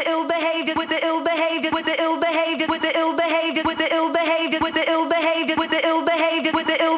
ill behavior, with the ill behavior, with the ill behavior, with the ill behavior, with the ill behavior, with the ill behavior, with the ill behavior, with the ill